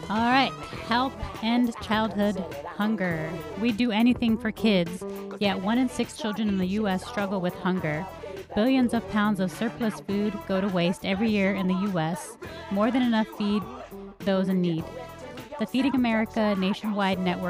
All right, help end childhood hunger. We do anything for kids, yet 1 in 6 children in the U.S. struggle with hunger. Billions of pounds of surplus food go to waste every year in the U.S., more than enough feed those in need. The Feeding America nationwide network